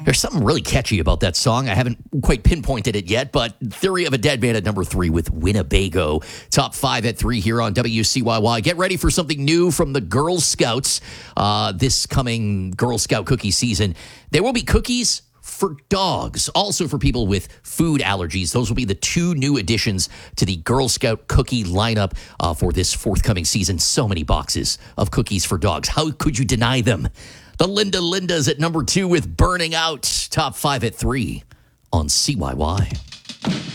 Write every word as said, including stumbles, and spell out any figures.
There's something really catchy about that song. I haven't quite pinpointed it yet, but Theory of a Dead Man at number three with Winnebago. Top five at three here on W C Y Y. Get ready for something new from the Girl Scouts uh, this coming Girl Scout cookie season. There will be cookies for dogs, also for people with food allergies. Those will be the two new additions to the Girl Scout cookie lineup uh, for this forthcoming season. So many boxes of cookies for dogs. How could you deny them? The Linda Lindas at number two with Burning Out. Top five at three on C Y Y.